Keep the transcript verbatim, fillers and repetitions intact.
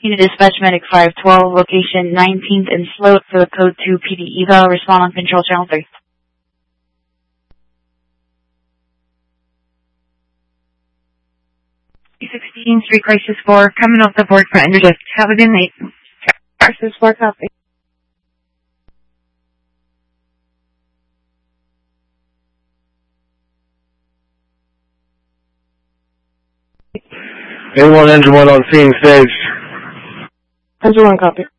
Unit Dispatch Medic five twelve, location nineteenth and Sloat for the Code two P D eval, respond on Control Channel three. sixteen, Street Crisis four, coming off the board for Energyft. Have a good night. Crisis four, copy. A one, Engine one on scene, stage. Engine one, copy.